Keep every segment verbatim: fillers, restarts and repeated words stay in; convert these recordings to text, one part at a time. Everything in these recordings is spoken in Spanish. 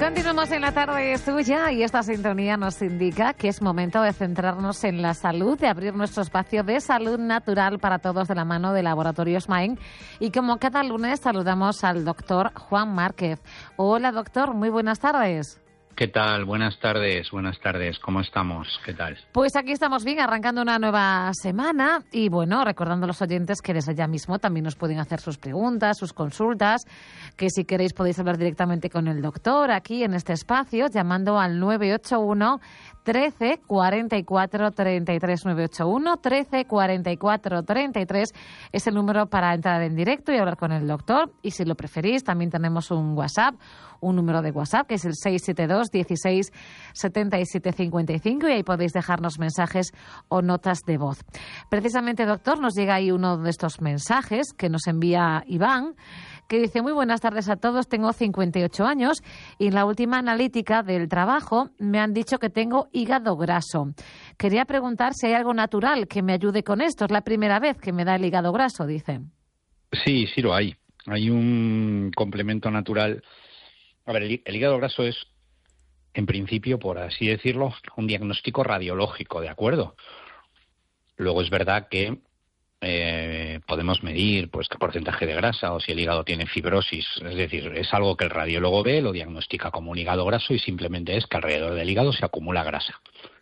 Continuamos en la tarde suya y esta sintonía nos indica que es momento de centrarnos en la salud, de abrir nuestro espacio de salud natural para todos de la mano de Laboratorios Maen. Y como cada lunes saludamos al doctor Juan Márquez. Hola doctor, muy buenas tardes. ¿Qué tal? Buenas tardes, buenas tardes. ¿Cómo estamos? ¿Qué tal? Pues aquí estamos bien, arrancando una nueva semana y bueno, recordando a los oyentes que desde ya mismo también nos pueden hacer sus preguntas, sus consultas, que si queréis podéis hablar directamente con el doctor aquí en este espacio, llamando al nueve ocho uno, trece, cuarenta y cuatro, treinta y tres, nueve ocho uno, trece, cuarenta y cuatro, treinta y tres es el número para entrar en directo y hablar con el doctor. Y si lo preferís, también tenemos un WhatsApp, un número de WhatsApp que es el seis siete dos, dieciséis, setenta y siete, cincuenta y cinco y ahí podéis dejarnos mensajes o notas de voz. Precisamente, doctor, nos llega ahí uno de estos mensajes que nos envía Iván, que dice: muy buenas tardes a todos, tengo cincuenta y ocho años y en la última analítica del trabajo me han dicho que tengo hígado graso. Quería preguntar si hay algo natural que me ayude con esto. Es la primera vez que me da el hígado graso, dice. Sí, sí lo hay. Hay un complemento natural. A ver, el, el hígado graso es, en principio, por así decirlo, un diagnóstico radiológico, ¿de acuerdo? Luego es verdad que eh, podemos medir pues qué porcentaje de grasa o si el hígado tiene fibrosis. Es decir, es algo que el radiólogo ve, lo diagnostica como un hígado graso y simplemente es que alrededor del hígado se acumula grasa.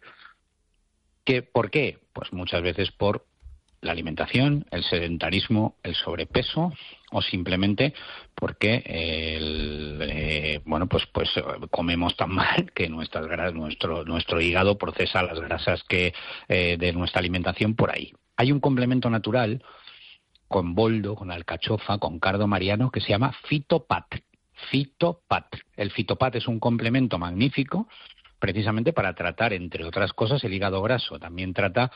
¿Qué, ¿Por qué? Pues muchas veces por la alimentación, el sedentarismo, el sobrepeso o simplemente porque el, eh, bueno pues pues comemos tan mal que nuestras grasas, nuestro nuestro hígado procesa las grasas que eh, de nuestra alimentación por ahí. Hay un complemento natural con boldo, con alcachofa, con cardo mariano que se llama Fitopat. Fitopat. El Fitopat es un complemento magnífico precisamente para tratar, entre otras cosas, el hígado graso. También trata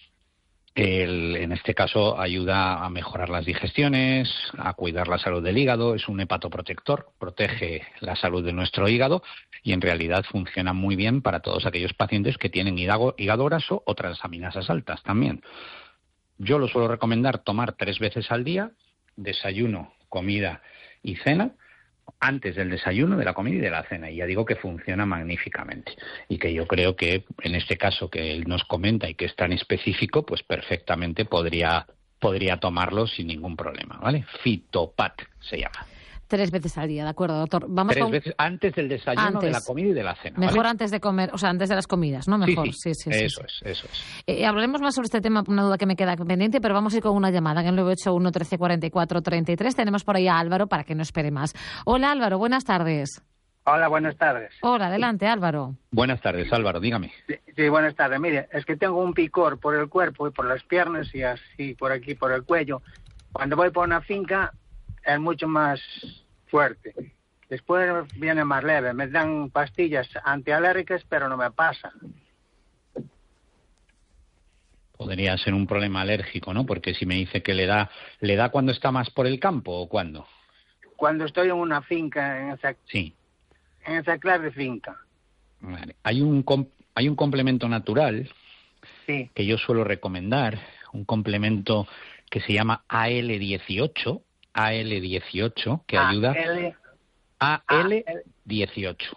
El, en este caso ayuda a mejorar las digestiones, a cuidar la salud del hígado, es un hepatoprotector, protege la salud de nuestro hígado y en realidad funciona muy bien para todos aquellos pacientes que tienen hígado, hígado graso o transaminasas altas también. Yo lo suelo recomendar tomar tres veces al día, desayuno, comida y cena, antes del desayuno, de la comida y de la cena. Y ya digo que funciona magníficamente. Y que yo creo que en este caso que él nos comenta y que es tan específico, pues perfectamente podría, podría tomarlo sin ningún problema, ¿vale? Fitopat se llama. Tres veces al día, ¿de acuerdo, doctor? Vamos Tres con... veces antes del desayuno, antes de la comida y de la cena. Mejor ¿vale? Antes de comer, o sea, antes de las comidas, ¿no? Mejor, sí, sí, sí, sí. Eso sí, es, sí. eso es. Eh, hablaremos más sobre este tema, una duda que me queda pendiente, pero vamos a ir con una llamada en el nueve ocho uno, trece, cuarenta y cuatro, treinta y tres. Tenemos por ahí a Álvaro para que no espere más. Hola, Álvaro, buenas tardes. Hola, buenas tardes. Hola, adelante, Álvaro. Buenas tardes, Álvaro, dígame. Sí, sí, buenas tardes. Mire, es que tengo un picor por el cuerpo y por las piernas y así por aquí, por el cuello. Cuando voy por una finca es mucho más fuerte. Después viene más leve. Me dan pastillas antialérgicas, pero no me pasa. Podría ser un problema alérgico, ¿no? Porque si me dice que le da, ¿le da cuando está más por el campo o cuándo? Cuando estoy en una finca, en esa, sí. en esa clase de finca. Vale. Hay un hay un complemento natural sí. que yo suelo recomendar, un complemento que se llama A L dieciocho, A L dieciocho, que A ayuda L... A L dieciocho.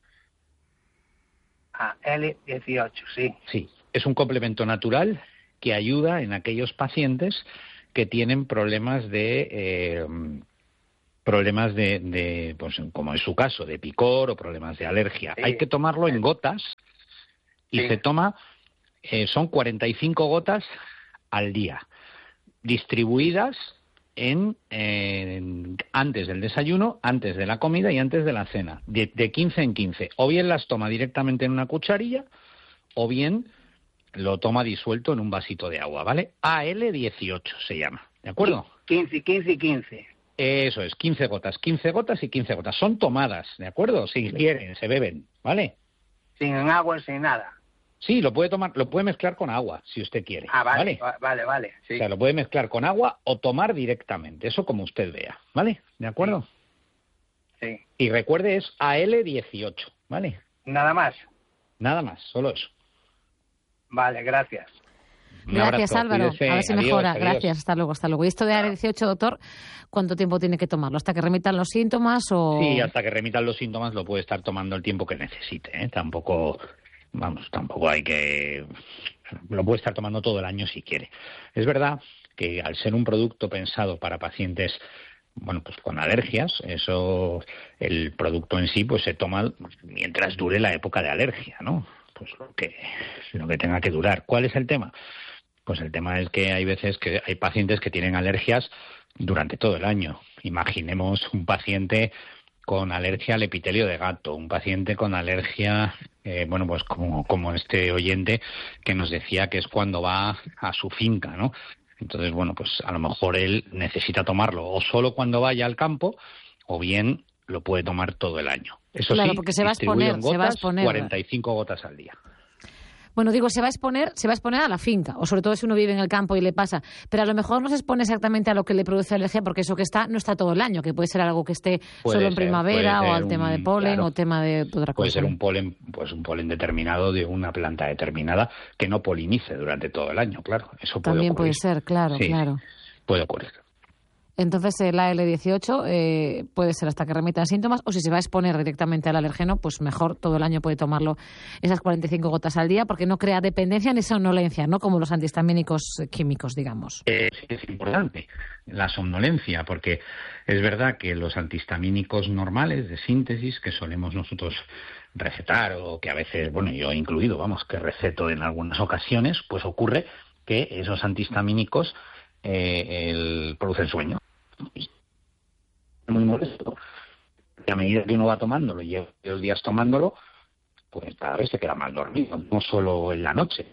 A L dieciocho, sí. Sí, es un complemento natural que ayuda en aquellos pacientes que tienen problemas de eh, problemas de, de pues como es su caso, de picor o problemas de alergia. Sí. Hay que tomarlo en gotas y sí. se toma, eh, son cuarenta y cinco gotas al día, distribuidas En, eh, en antes del desayuno, antes de la comida y antes de la cena, de, de quince en quince. O bien las toma directamente en una cucharilla, o bien lo toma disuelto en un vasito de agua, ¿vale? A L dieciocho se llama, ¿de acuerdo? quince, quince y quince. Eso es, quince gotas, quince gotas y quince gotas. Son tomadas, ¿de acuerdo? Si quieren, se beben, ¿vale? Sin agua, sin nada. Sí, lo puede tomar, lo puede mezclar con agua, si usted quiere. Ah, vale, vale, vale, vale. Sí. O sea, lo puede mezclar con agua o tomar directamente, eso como usted vea, ¿vale? ¿De acuerdo? Sí. sí. Y recuerde, es A L dieciocho, ¿vale? Nada más. Nada más, solo eso. Vale, gracias. Un Gracias, abrazo, Álvaro. cuídese. A ver si Adiós, mejora. adiós. Gracias, hasta luego, hasta luego. ¿Y esto de A L dieciocho, doctor, cuánto tiempo tiene que tomarlo? ¿Hasta que remitan los síntomas o...? Sí, hasta que remitan los síntomas lo puede estar tomando el tiempo que necesite, ¿eh? Tampoco, vamos, tampoco hay que... Lo puede estar tomando todo el año si quiere. Es verdad que al ser un producto pensado para pacientes, bueno, pues con alergias, eso, el producto en sí, pues se toma mientras dure la época de alergia, ¿no? Pues lo que, lo que tenga que durar. ¿Cuál es el tema? Pues el tema es que hay veces que hay pacientes que tienen alergias durante todo el año. Imaginemos un paciente con alergia al epitelio de gato, un paciente con alergia, eh, bueno, pues como, como este oyente que nos decía que es cuando va a su finca, ¿no? Entonces, bueno, pues a lo mejor él necesita tomarlo o solo cuando vaya al campo o bien lo puede tomar todo el año. Eso Claro, sí, porque se va a distribuido exponer, en gotas, se va a exponer. cuarenta y cinco gotas al día. Bueno, digo, se va a exponer, se va a exponer a la finca, o sobre todo si uno vive en el campo y le pasa, pero a lo mejor no se expone exactamente a lo que le produce alergia, porque eso que está no está todo el año, que puede ser algo que esté Puede solo en ser, primavera puede o ser al tema de un- polen claro. o tema de otra Puede cosa. ser un polen, pues un polen determinado de una planta determinada que no polinice durante todo el año, claro. Eso puede También puede ocurrir. ser, claro, Sí, claro. puede ocurrir. Entonces el A L dieciocho eh, puede ser hasta que remitan síntomas, o si se va a exponer directamente al alergeno, pues mejor todo el año puede tomarlo esas cuarenta y cinco gotas al día, porque no crea dependencia ni somnolencia, ¿no? Como los antihistamínicos químicos, digamos. Eh, sí, es importante la somnolencia, porque es verdad que los antihistamínicos normales de síntesis que solemos nosotros recetar o que a veces, bueno, yo he incluido, vamos, que receto en algunas ocasiones, pues ocurre que esos antihistamínicos eh, el, producen sueño. Muy molesto. Y a medida que uno va tomándolo y lleva los días tomándolo, pues cada vez se queda más dormido, no solo en la noche.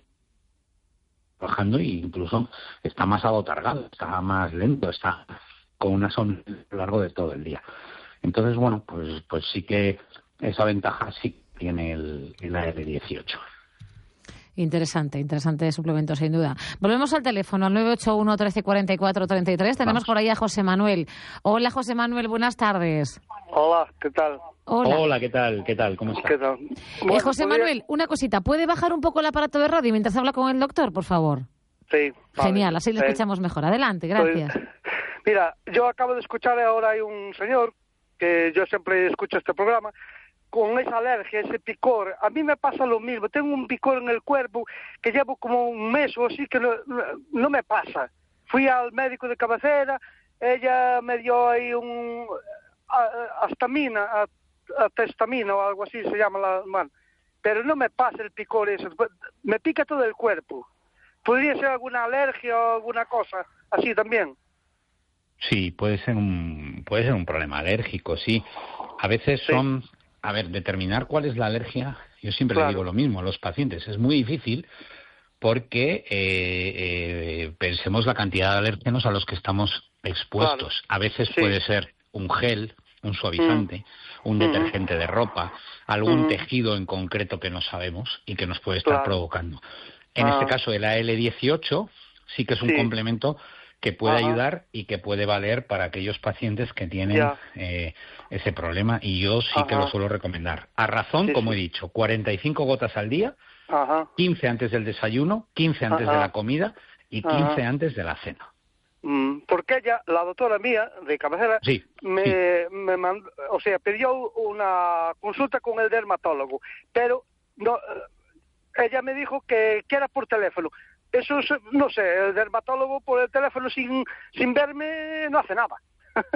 Trabajando e incluso está más abotargado, está más lento, está con una somnolencia a lo largo de todo el día. Entonces, bueno, pues pues sí que esa ventaja sí tiene el, el A L dieciocho. Interesante, interesante suplemento, sin duda. Volvemos al teléfono, al nueve ocho uno, trece, cuarenta y cuatro, treinta y tres. Tenemos Vamos. por ahí a José Manuel. Hola, José Manuel, buenas tardes. Hola, ¿qué tal? Hola. Hola, ¿qué tal? ¿Qué tal? ¿Cómo está? ¿Qué tal? Eh, Bueno, José podría- Manuel, una cosita, ¿puede bajar un poco el aparato de radio mientras habla con el doctor, por favor? Sí. vale. Genial, así le Sí. escuchamos mejor. Adelante, gracias. Pues, mira, yo acabo de escuchar ahora hay un señor, que yo siempre escucho este programa, con esa alergia, ese picor. A mí me pasa lo mismo, tengo un picor en el cuerpo que llevo como un mes o así que no, no, no me pasa. Fui al médico de cabecera, ella me dio ahí un a- astamina, a- atestamina o algo así se llama la mano, pero no me pasa el picor eso, me pica todo el cuerpo. ¿Podría ser alguna alergia o alguna cosa así también? Sí, puede ser un puede ser un problema alérgico, sí. A veces Sí. son, a ver, determinar cuál es la alergia. Yo siempre Claro. le digo lo mismo a los pacientes. Es muy difícil porque eh, eh, pensemos la cantidad de alérgenos a los que estamos expuestos. Claro. A veces Sí. puede ser un gel, un suavizante, un detergente de ropa, algún Mm. tejido en concreto que no sabemos y que nos puede estar Claro. provocando. En Ah. este caso, el A L dieciocho sí que es un Sí. complemento que puede Ajá. ayudar y que puede valer para aquellos pacientes que tienen Ya. eh, ese problema, y yo sí que Ajá. lo suelo recomendar. A razón, Sí, como sí. he dicho, cuarenta y cinco gotas al día, Ajá. quince antes del desayuno, quince antes Ajá. de la comida y Ajá. quince antes de la cena. Mm, porque ella, la doctora mía de cabecera, Sí, me, sí. me mandó, o sea, pidió una consulta con el dermatólogo, pero no, eh, ella me dijo que, que era por teléfono. Eso es, no sé, el dermatólogo por el teléfono sin, sin verme no hace nada.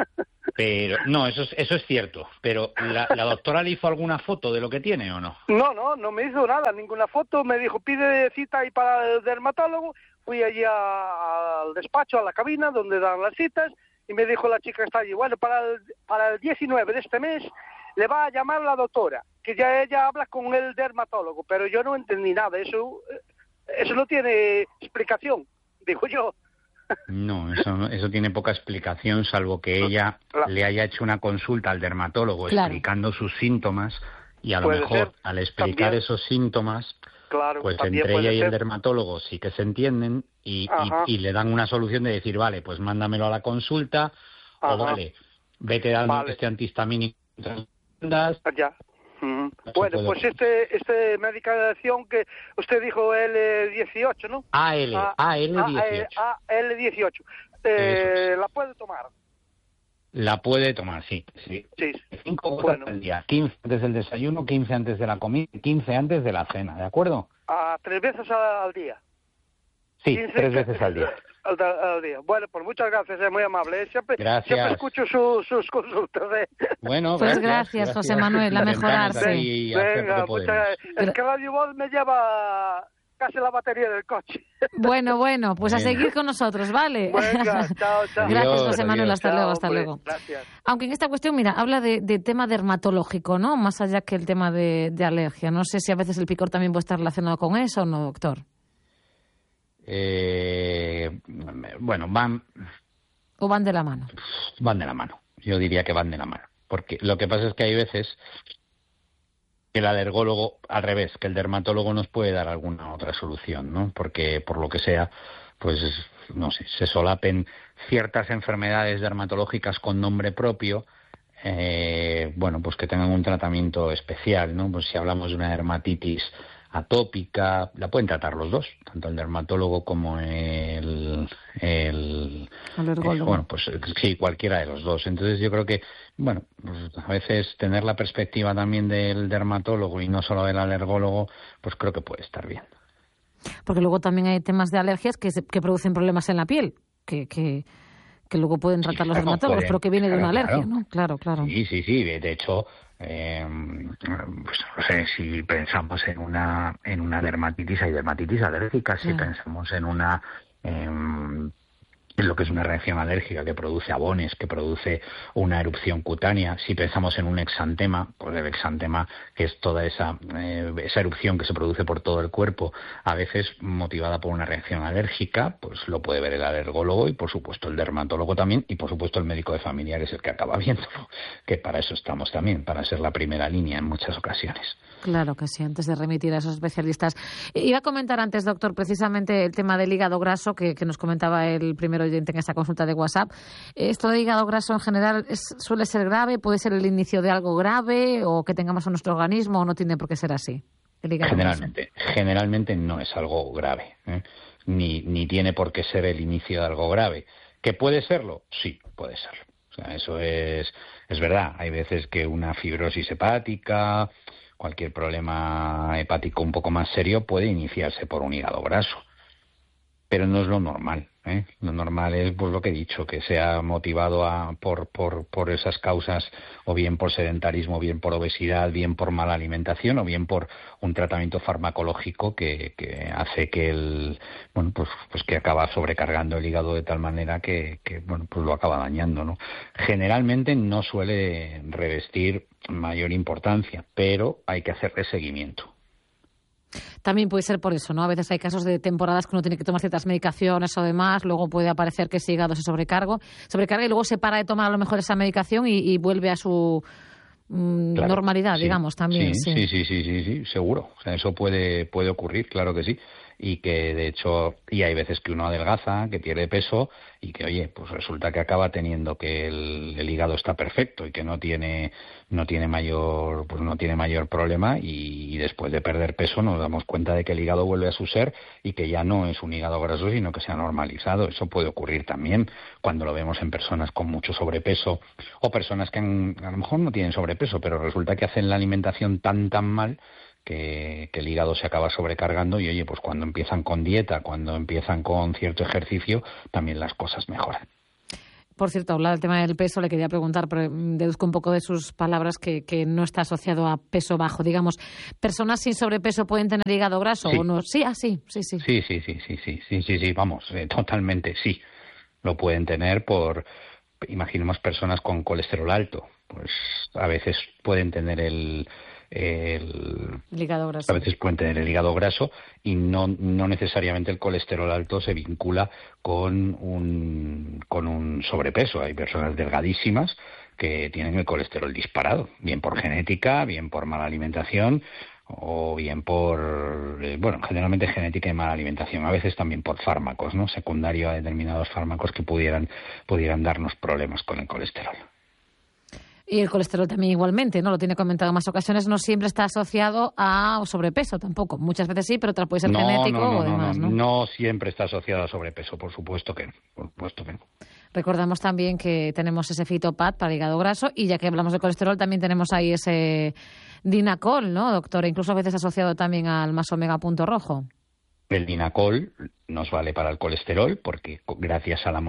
Pero no, eso es, eso es cierto. Pero ¿la, la doctora le hizo alguna foto de lo que tiene o no? No, no, no me hizo nada, ninguna foto, me dijo pide cita ahí para el dermatólogo, fui allí a- al despacho, a la cabina donde dan las citas, y me dijo la chica que está allí, bueno, para el, para el diecinueve de este mes le va a llamar la doctora, que ya ella habla con el dermatólogo, pero yo no entendí nada, eso, eso no tiene explicación, digo yo. No, eso, no- eso tiene poca explicación, salvo que ella Claro. le haya hecho una consulta al dermatólogo Claro. explicando sus síntomas, y a lo Puede mejor ser, al explicar también. esos síntomas, Claro, pues también entre puede ella y el ser. dermatólogo sí que se entienden y, y- Ajá. y le dan una solución de decir, vale, pues mándamelo a la consulta, Ajá. o vale, vete dando Vale. este antihistamínico mientras andas, Ya. Uh-huh. Bueno, pues este, este medicación que usted dijo L dieciocho, ¿no? A L, A L dieciocho. A L dieciocho. Eh, ¿La puede tomar? La puede tomar, sí. sí. sí. Cinco gotas bueno. al día. quince antes del desayuno, quince antes de la comida, quince antes de la cena, ¿de acuerdo? Ah, tres veces al día. Sí, quince, tres veces al día. Al, al día. Bueno, pues muchas gracias, es muy amable. ¿eh? Siempre, gracias. Siempre escucho su, sus consultas. ¿eh? Bueno, pues gracias, gracias, gracias, José Manuel, a mejorarse. Venga, muchas, es que Radio Voz me lleva casi la batería del coche. Bueno, bueno, pues a seguir con nosotros, ¿vale? Venga, chao, chao. Gracias, adiós, José Manuel, hasta chao, luego, hasta hombre, luego. Gracias. Aunque en esta cuestión, mira, habla de, de tema dermatológico, ¿no? Más allá que el tema de, de alergia. No sé si a veces el picor también puede estar relacionado con eso o no, doctor. Eh, bueno, van... ¿O van de la mano? Van de la mano. Yo diría que van de la mano. Porque lo que pasa es que hay veces que el alergólogo, al revés, que el dermatólogo nos puede dar alguna otra solución, ¿no? Porque, por lo que sea, pues, no sé, se solapen ciertas enfermedades dermatológicas con nombre propio, eh, bueno, pues que tengan un tratamiento especial, ¿no? Pues si hablamos de una dermatitis atópica, la pueden tratar los dos, tanto el dermatólogo como el, el alergólogo. Eh, bueno, pues sí, cualquiera de los dos. Entonces yo creo que, bueno, pues a veces tener la perspectiva también del dermatólogo y no solo del alergólogo, pues creo que puede estar bien. Porque luego también hay temas de alergias que, se, que producen problemas en la piel, que, que, que luego pueden tratar sí, los claro, dermatólogos, pueden, pero que viene claro, de una alergia, claro. ¿no? Claro, claro. Sí, sí, sí. De hecho, eh, pues no sé, si pensamos en una en una dermatitis, hay dermatitis alérgica. Si claro. pensamos en una eh, en lo que es una reacción alérgica que produce abones, que produce una erupción cutánea. Si pensamos en un exantema, pues el exantema, que es toda esa eh, esa erupción que se produce por todo el cuerpo, a veces motivada por una reacción alérgica, pues lo puede ver el alergólogo y por supuesto el dermatólogo también, y por supuesto el médico de familia es el que acaba viéndolo, que para eso estamos también, para ser la primera línea en muchas ocasiones. Claro que sí, antes de remitir a esos especialistas. Iba a comentar antes, doctor, precisamente el tema del hígado graso que, que nos comentaba el primer oyente en esa consulta de WhatsApp. Esto de hígado graso en general es, suele ser grave, puede ser el inicio de algo grave o que tengamos en nuestro organismo o no tiene por qué ser así. El hígado generalmente, graso. generalmente no es algo grave, ¿eh? ni, ni tiene por qué ser el inicio de algo grave. ¿Que puede serlo? Sí, puede serlo. O sea, eso es, es verdad. Hay veces que una fibrosis hepática, cualquier problema hepático un poco más serio puede iniciarse por un hígado graso, pero no es lo normal, ¿eh? Lo normal es, pues lo que he dicho, que sea motivado a, por, por, por esas causas, o bien por sedentarismo, bien por obesidad, bien por mala alimentación, o bien por un tratamiento farmacológico que, que hace que el, bueno, pues, pues que acaba sobrecargando el hígado de tal manera que, que, bueno, pues lo acaba dañando, ¿no? Generalmente no suele revestir mayor importancia, pero hay que hacerle seguimiento. También puede ser por eso, ¿no? A veces hay casos de temporadas que uno tiene que tomar ciertas medicaciones o demás, luego puede aparecer que ese hígado se sobrecarga, sobrecarga y luego se para de tomar a lo mejor esa medicación y, y vuelve a su mm, claro, normalidad, sí, digamos, también. Sí, sí, sí, sí, sí, sí, sí, seguro. O sea, eso puede, puede ocurrir, claro que sí. Y que, de hecho, y hay veces que uno adelgaza, que pierde peso y que, oye, pues resulta que acaba teniendo que el, el hígado está perfecto y que no tiene no tiene mayor pues no tiene mayor problema y, y después de perder peso nos damos cuenta de que el hígado vuelve a su ser y que ya no es un hígado graso, sino que se ha normalizado. Eso puede ocurrir también cuando lo vemos en personas con mucho sobrepeso o personas que han, a lo mejor no tienen sobrepeso, pero resulta que hacen la alimentación tan, tan mal Que, que el hígado se acaba sobrecargando y, oye, pues cuando empiezan con dieta, cuando empiezan con cierto ejercicio, también las cosas mejoran. Por cierto, hablar del tema del peso, le quería preguntar, pero deduzco un poco de sus palabras que, que no está asociado a peso bajo. Digamos, ¿personas sin sobrepeso pueden tener hígado graso sí. o no? Sí, ah, sí, sí, sí. Sí, sí, sí, sí, sí, sí, sí, sí, vamos, eh, totalmente sí. Lo pueden tener por, imaginemos personas con colesterol alto, pues a veces pueden tener el... El, el hígado graso. A veces pueden tener el hígado graso y no no necesariamente el colesterol alto se vincula con un con un sobrepeso. Hay personas delgadísimas que tienen el colesterol disparado, bien por genética, bien por mala alimentación o bien por, eh, bueno, generalmente genética y mala alimentación, a veces también por fármacos, ¿no? Secundario a determinados fármacos que pudieran pudieran darnos problemas con el colesterol. Y el colesterol también igualmente, ¿no? Lo tiene comentado en más ocasiones, no siempre está asociado a sobrepeso tampoco. Muchas veces sí, pero otras puede ser no, genético no, no, o demás, ¿no? ¿no? No siempre está asociado a sobrepeso, por supuesto que no. Por supuesto que no. Recordamos también que tenemos ese Fitopad para hígado graso y ya que hablamos de colesterol también tenemos ahí ese Dinacol, ¿no, doctora? Incluso a veces asociado también al más omega punto rojo. El Dinacol nos vale para el colesterol porque gracias a la